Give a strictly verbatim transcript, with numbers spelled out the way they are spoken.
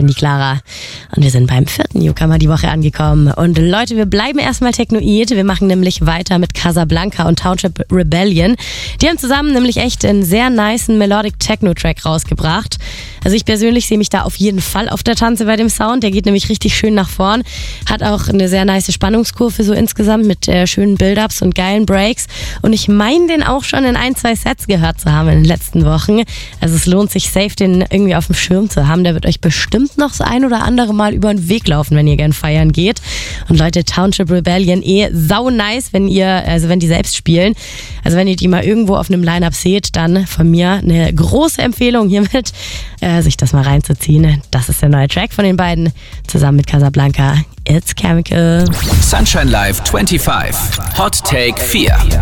bin die Clara und wir sind beim vierten Newcomer die Woche angekommen. Und Leute, wir bleiben erstmal technoid. Wir machen nämlich weiter mit Casablanca und Township Rebellion. Die haben zusammen nämlich echt einen sehr nicen Melodic Techno-Track rausgebracht. Also ich persönlich sehe mich da auf jeden Fall auf der Tanze bei dem Sound. Der geht nämlich richtig schön nach vorn. Hat auch eine sehr nice Spannungskurve so insgesamt mit äh, schönen Build-Ups und geilen Breaks. Und ich meine den auch schon in ein, zwei Sets gehört zu haben in den letzten Wochen. Also es lohnt sich safe, den irgendwie auf dem Schirm zu haben. Der wird euch bestimmt noch das ein oder andere Mal über den Weg laufen, wenn ihr gern feiern geht. Und Leute, Township Rebellion eh sau nice, wenn ihr, also wenn die selbst spielen. Also wenn ihr die mal irgendwo auf einem Line-Up seht, dann von mir eine große Empfehlung hiermit, äh, sich das mal reinzuziehen. Das ist der neue Track von den beiden, zusammen mit Casablanca. It's Chemical. Sunshine Live fünfundzwanzig. Hot Take vier.